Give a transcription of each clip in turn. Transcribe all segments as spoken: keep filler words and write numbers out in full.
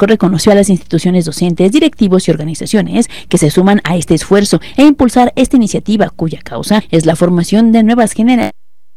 Tlatelolco reconoció a las instituciones docentes, directivos y organizaciones que se suman a este esfuerzo e impulsar esta iniciativa, cuya causa es la formación de nuevas generaciones.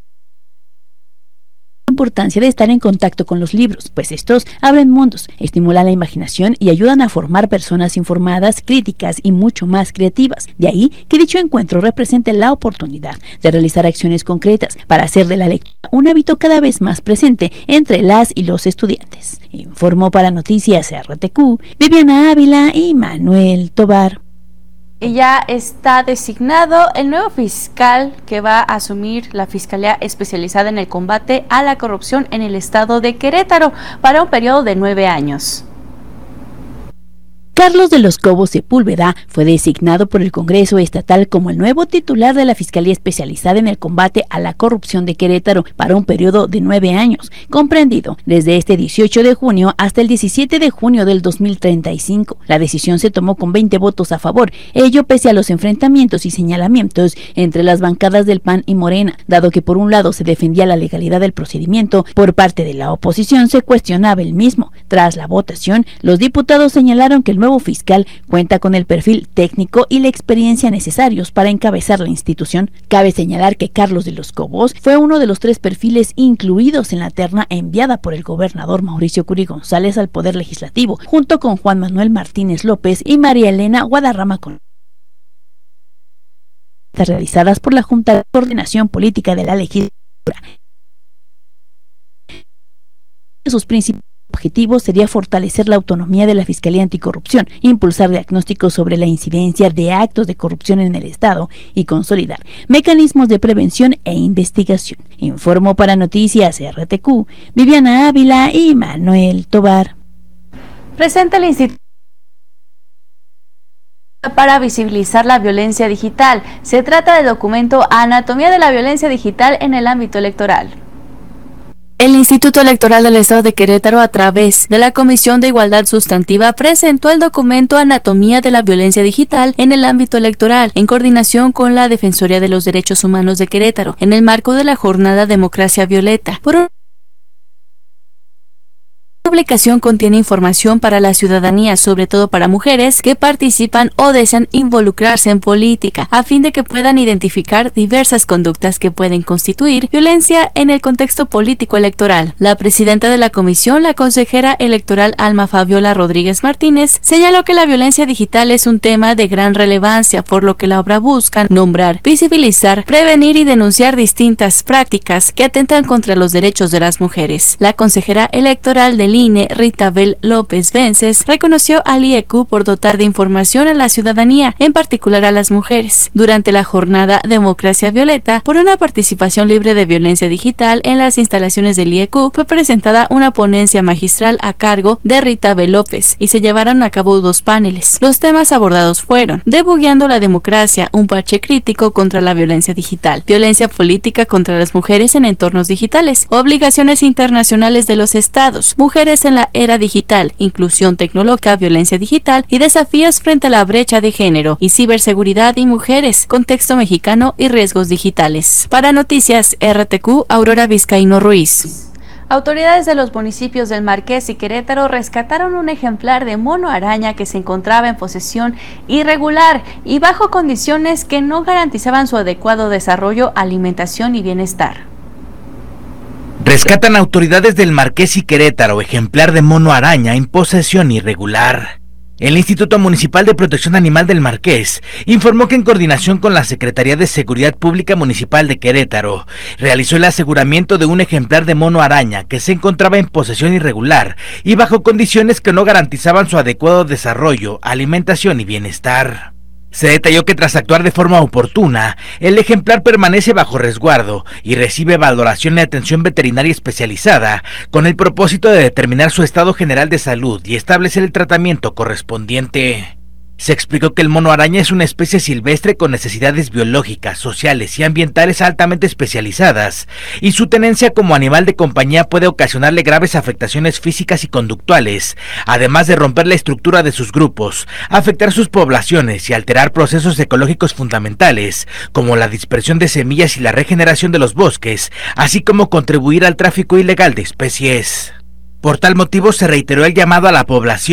La importancia de estar en contacto con los libros, pues estos abren mundos, estimulan la imaginación y ayudan a formar personas informadas, críticas y mucho más creativas. De ahí que dicho encuentro represente la oportunidad de realizar acciones concretas para hacer de la lectura un hábito cada vez más presente entre las y los estudiantes. Informó para Noticias R T Q, Viviana Ávila y Manuel Tobar. Y ya está designado el nuevo fiscal que va a asumir la Fiscalía Especializada en el Combate a la Corrupción en el estado de Querétaro para un periodo de nueve años. Carlos de los Cobos Sepúlveda fue designado por el Congreso Estatal como el nuevo titular de la Fiscalía Especializada en el Combate a la Corrupción de Querétaro para un periodo de nueve años, comprendido desde este dieciocho de junio hasta el diecisiete de junio del dos mil treinta y cinco. La decisión se tomó con veinte votos a favor, ello pese a los enfrentamientos y señalamientos entre las bancadas del P A N y Morena, dado que por un lado se defendía la legalidad del procedimiento, por parte de la oposición se cuestionaba el mismo. Tras la votación, los diputados señalaron que el nuevo fiscal cuenta con el perfil técnico y la experiencia necesarios para encabezar la institución. Cabe señalar que Carlos de los Cobos fue uno de los tres perfiles incluidos en la terna enviada por el gobernador Mauricio Curi González al Poder Legislativo, junto con Juan Manuel Martínez López y María Elena Guadarrama, con realizadas por la Junta de Coordinación Política de la Legislatura. Sus principales objetivo sería fortalecer la autonomía de la Fiscalía Anticorrupción, impulsar diagnósticos sobre la incidencia de actos de corrupción en el Estado y consolidar mecanismos de prevención e investigación. Informó para Noticias R T Q, Viviana Ávila y Manuel Tobar. Presenta el Instituto para visibilizar la violencia digital. Se trata del documento Anatomía de la Violencia Digital en el ámbito electoral. El Instituto Electoral del Estado de Querétaro, a través de la Comisión de Igualdad Sustantiva, presentó el documento Anatomía de la Violencia Digital en el ámbito electoral, en coordinación con la Defensoría de los Derechos Humanos de Querétaro, en el marco de la jornada Democracia Violeta. Por un La publicación contiene información para la ciudadanía, sobre todo para mujeres que participan o desean involucrarse en política, a fin de que puedan identificar diversas conductas que pueden constituir violencia en el contexto político electoral. La presidenta de la comisión, la consejera electoral Alma Fabiola Rodríguez Martínez, señaló que la violencia digital es un tema de gran relevancia, por lo que la obra busca nombrar, visibilizar, prevenir y denunciar distintas prácticas que atentan contra los derechos de las mujeres. La consejera electoral del I N E, Rita Bel López Vences, reconoció al I E Q por dotar de información a la ciudadanía, en particular a las mujeres, durante la jornada Democracia Violeta. Por una participación libre de violencia digital en las instalaciones del I E Q, fue presentada una ponencia magistral a cargo de Rita Bel López y se llevaron a cabo dos paneles. Los temas abordados fueron: Debugueando la democracia, un parche crítico contra la violencia digital; Violencia política contra las mujeres en entornos digitales; Obligaciones internacionales de los estados; Mujeres en la era digital, inclusión tecnológica, violencia digital y desafíos frente a la brecha de género; y Ciberseguridad y mujeres, contexto mexicano y riesgos digitales. Para Noticias R T Q, Aurora Vizcaíno Ruiz. Autoridades de los municipios del Marqués y Querétaro rescataron un ejemplar de mono araña que se encontraba en posesión irregular y bajo condiciones que no garantizaban su adecuado desarrollo, alimentación y bienestar. Rescatan autoridades del Marqués y Querétaro ejemplar de mono araña en posesión irregular. El Instituto Municipal de Protección Animal del Marqués informó que en coordinación con la Secretaría de Seguridad Pública Municipal de Querétaro, realizó el aseguramiento de un ejemplar de mono araña que se encontraba en posesión irregular y bajo condiciones que no garantizaban su adecuado desarrollo, alimentación y bienestar. Se detalló que tras actuar de forma oportuna, el ejemplar permanece bajo resguardo y recibe valoración y atención veterinaria especializada con el propósito de determinar su estado general de salud y establecer el tratamiento correspondiente. Se explicó que el mono araña es una especie silvestre con necesidades biológicas, sociales y ambientales altamente especializadas, y su tenencia como animal de compañía puede ocasionarle graves afectaciones físicas y conductuales, además de romper la estructura de sus grupos, afectar sus poblaciones y alterar procesos ecológicos fundamentales, como la dispersión de semillas y la regeneración de los bosques, así como contribuir al tráfico ilegal de especies. Por tal motivo se reiteró el llamado a la población